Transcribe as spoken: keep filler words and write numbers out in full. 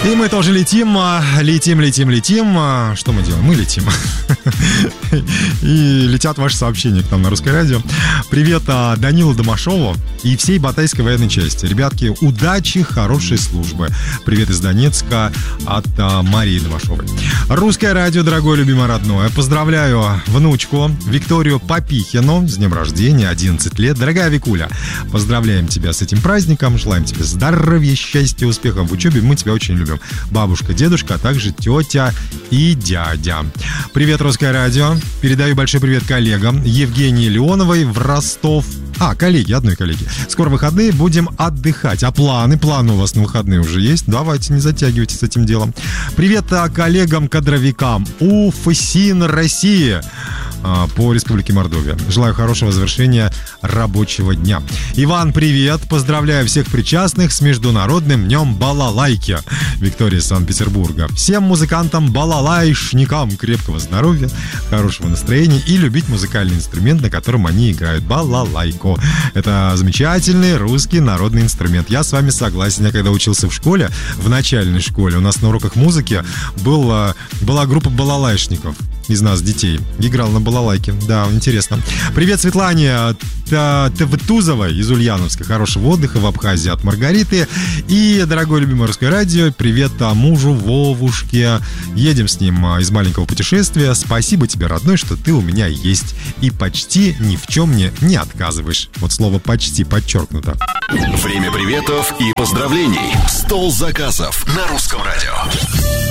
И мы тоже летим, летим, летим, летим. Что мы делаем? Мы летим. И летят ваши сообщения к нам на Русское радио. Привет Данилу Домашову и всей Батайской военной части. Ребятки, удачи, хорошей службы. Привет из Донецка от Марии Домашовой. Русское радио, дорогое, любимое, родное. Поздравляю внучку Викторию Попихину с днем рождения, одиннадцать лет. Дорогая Викуля, поздравляем тебя с этим праздником. Желаем тебе здоровья, счастья, успехов в учебе. Мы тебя очень любим. Бабушка, дедушка, а также тетя и дядя. Привет, Русское радио. Передаю большой привет коллегам Евгении Леоновой в Ростов. А, коллеги, одной коллеги. Скоро выходные, будем отдыхать. А планы? Планы у вас на выходные уже есть? Давайте, не затягивайте с этим делом. Привет коллегам-кадровикам УФСИН России по Республике Мордовия. Желаю хорошего завершения рабочего дня. Иван, привет! Поздравляю всех причастных с Международным днем балалайки. Виктория из Санкт-Петербурга. Всем музыкантам-балалайшникам крепкого здоровья, хорошего настроения и любить музыкальный инструмент, на котором они играют. Балалайку. Это замечательный русский народный инструмент. Я с вами согласен. Я когда учился в школе, в начальной школе, у нас на уроках музыки был, была группа балалайшников из нас, детей. Играл на балалайке. Да, интересно. Привет Светлане Твтузовой из Ульяновска. Хорошего отдыха в Абхазии от Маргариты. И, дорогое любимое Русское радио, привет мужу Вовушке. Едем с ним из маленького путешествия. Спасибо тебе, родной, что ты у меня есть. И почти ни в чем мне не отказываешь. Вот слово «почти» подчеркнуто. Время приветов и поздравлений. Стол заказов на Русском радио.